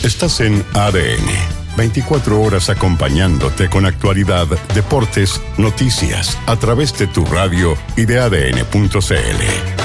Estás en ADN. 24 horas acompañándote con actualidad, deportes, noticias, a través de tu radio y de ADN.cl.